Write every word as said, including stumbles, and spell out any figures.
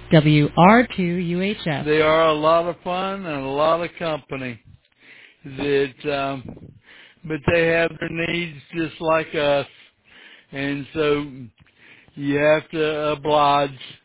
W R two U H F. They are a lot of fun and a lot of company. That, um, but they have their needs just like us, and so you have to oblige.